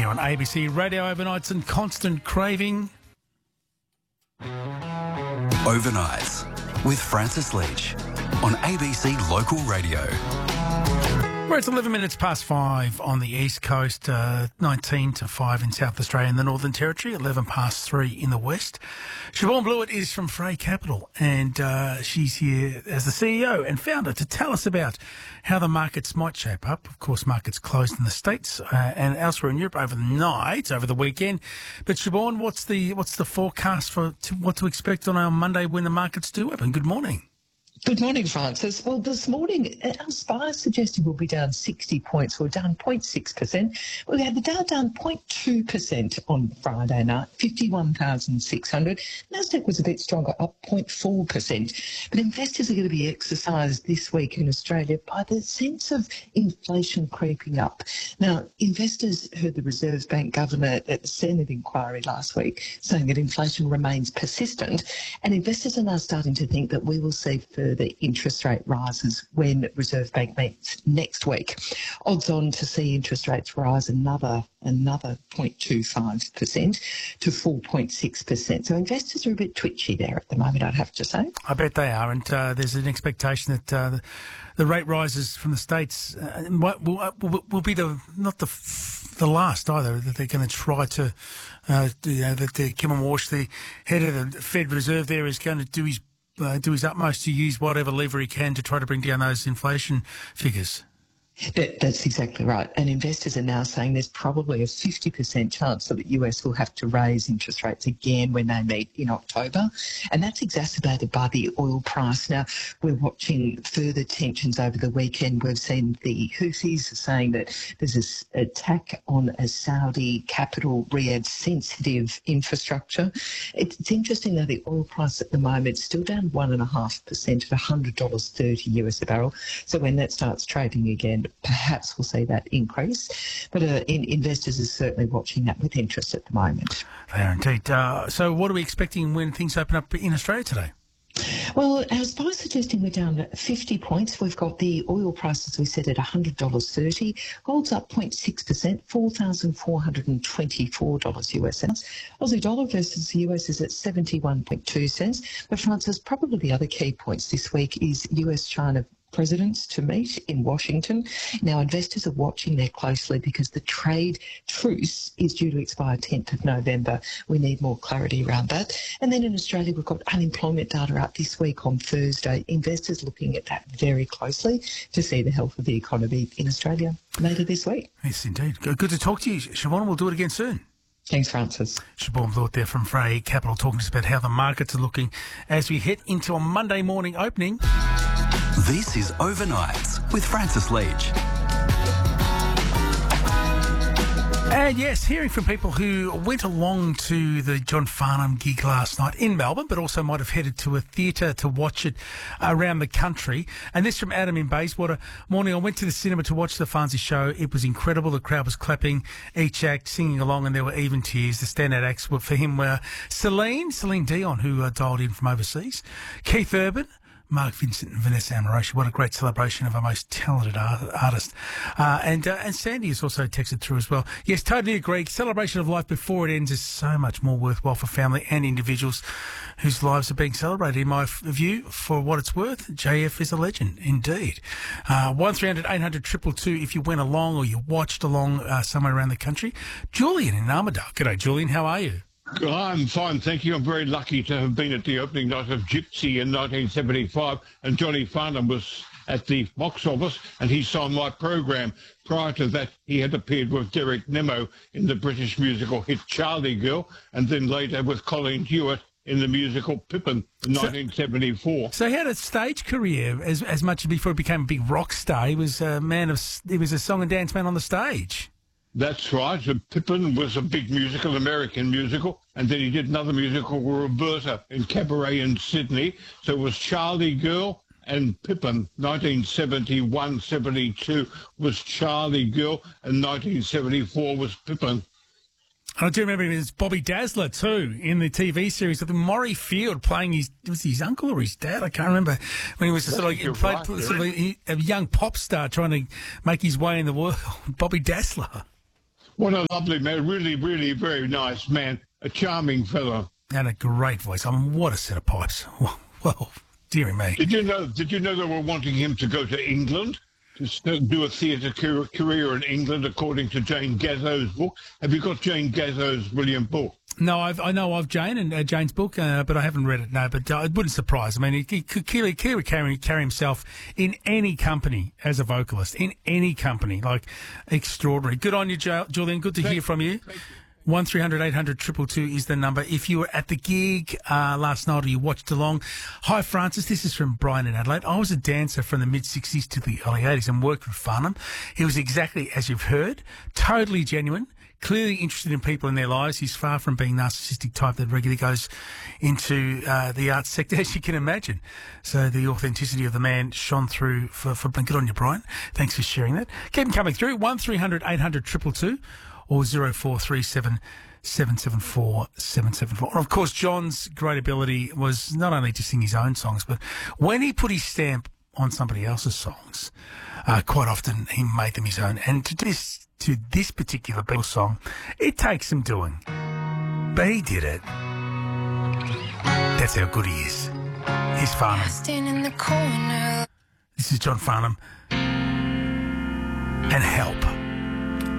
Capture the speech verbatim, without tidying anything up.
on A B C Radio Overnights and Constant Craving. Overnights with Francis Leach on A B C Local Radio. Where it's eleven minutes past five on the East Coast, uh, nineteen to five in South Australia and the Northern Territory, eleven past three in the West. Siobhan Blewett is from Frey Capital, and uh, she's here as the C E O and founder to tell us about how the markets might shape up. Of course, markets closed in the States uh, and elsewhere in Europe over the night, over the weekend. But Siobhan, what's the what's the forecast for to, what to expect on our Monday when the markets do open? Good morning. Good morning, Francis. Well, this morning, our SPI suggested we'll be down sixty points. We're down zero point six percent. We had the Dow down zero point two percent on Friday night, fifty-one thousand six hundred. Nasdaq was a bit stronger, up zero point four percent. But investors are going to be exercised this week in Australia by the sense of inflation creeping up. Now, investors heard the Reserve Bank governor at the Senate inquiry last week saying that inflation remains persistent, and investors are now starting to think that we will see further the interest rate rises when Reserve Bank meets next week. Odds on to see interest rates rise another another zero point two five percent to four point six percent. So investors are a bit twitchy there at the moment, I'd have to say. I bet they are, and uh, there's an expectation that uh, the, the rate rises from the States uh, will, will, will be the not the the last either, that they're going to try to, uh, you know, that the, Kevin Walsh, the head of the Fed Reserve there, is going to do his Uh, do his utmost to use whatever lever he can to try to bring down those inflation figures. That, that's exactly right. And investors are now saying there's probably a fifty percent chance that the U S will have to raise interest rates again when they meet in October. And that's exacerbated by the oil price. Now, we're watching further tensions over the weekend. We've seen the Houthis saying that there's this attack on a Saudi capital, Riyadh, sensitive infrastructure. It's, it's interesting, though, the oil price at the moment is still down one point five percent at one hundred dollars thirty US a barrel. So when that starts trading again, perhaps we'll see that increase. But uh, in, investors are certainly watching that with interest at the moment. They are indeed. Uh, so what are we expecting when things open up in Australia today? Well, our S P Y suggesting we're down fifty points. We've got the oil price, as we said, at one hundred dollars thirty. Gold's up zero point six percent, four thousand four hundred twenty-four dollars U S cents. Aussie dollar versus the U S is at seventy-one point two cents. But, Francis, probably the other key points this week is U S-China presidents to meet in Washington. Now, investors are watching there closely because the trade truce is due to expire tenth of November. We need more clarity around that. And then in Australia, we've got unemployment data out this week on Thursday. Investors looking at that very closely to see the health of the economy in Australia later this week. Yes, indeed. Good to talk to you, Siobhan. We'll do it again soon. Thanks, Francis. Siobhan Blewett there from Frey Capital talking to us about how the markets are looking as we head into a Monday morning opening. This is Overnights with Francis Leach. And yes, hearing from people who went along to the John Farnham gig last night in Melbourne, but also might have headed to a theatre to watch it around the country. And this from Adam in Bayswater. Morning, I went to the cinema to watch the Farnsey show. It was incredible. The crowd was clapping, each act singing along, and there were even tears. The standout acts were for him were Celine, Celine Dion, who uh, dialed in from overseas, Keith Urban, Mark Vincent and Vanessa Amorosi. What a great celebration of our most talented art- artist. Uh, and uh, and Sandy has also texted through as well. Yes, totally agree. Celebration of life before it ends is so much more worthwhile for family and individuals whose lives are being celebrated. In my f- view, for what it's worth, J F is a legend, indeed. Uh, one three hundred eight hundred two two two if you went along or you watched along uh, somewhere around the country. Julian in Armidale. G'day, Julian. How are you? I'm fine, thank you. I'm very lucky to have been at the opening night of Gypsy in nineteen seventy-five, and Johnny Farnham was at the box office, and he saw my program. Prior to that, he had appeared with Derek Nemo in the British musical hit Charlie Girl, and then later with Colleen Hewitt in the musical Pippin in so, nineteen seventy-four. So he had a stage career as as much before he became a big rock star. He was a man of he was a song and dance man on the stage. That's right. So Pippin was a big musical, American musical, and then he did another musical, Roberta, in Cabaret in Sydney. So it was Charlie Girl and Pippin. nineteen seventy-one seventy-two was Charlie Girl, and nineteen seventy-four was Pippin. I do remember him as Bobby Dazzler too in the T V series with Maury Field playing his was he his uncle or his dad? I can't remember when he was a sort of, played, right, sort of a, a young pop star trying to make his way in the world. Bobby Dazzler. What a lovely man. Really, really very nice man. A charming fellow. And a great voice. I mean, what a set of pipes. Well, well dearie me. Did you know, did you know they were wanting him to go to England? To st- do a theatre career in England, according to Jane Gazzo's book. Have you got Jane Gazzo's brilliant book? No, I've, I know of Jane and uh, Jane's book, uh, but I haven't read it, no. But uh, it wouldn't surprise. I mean, he, he could clearly, clearly carry, carry himself in any company as a vocalist, in any company. Like, extraordinary. Good on you, jo- Julian. Good to Thank hear from you. Thank you. one three hundred eight hundred two two two is the number. If you were at the gig uh, last night or you watched along, hi, Francis. This is from Brian in Adelaide. I was a dancer from the mid-sixties to the early eighties and worked with Farnham. He was exactly as you've heard, totally genuine, clearly interested in people in their lives. He's far from being narcissistic type that regularly goes into uh, the arts sector, as you can imagine. So the authenticity of the man shone through for, for good on you, Brian. Thanks for sharing that. Keep them coming through. one three hundred eight hundred two two two. Or zero four three seven seven seven four seven seven four. And of course, John's great ability was not only to sing his own songs, but when he put his stamp on somebody else's songs, uh, quite often he made them his own. And to this, to this particular Beatles song, it takes some doing. But he did it. That's how good he is. Here's Farnham. In the corner. This is John Farnham. And Help.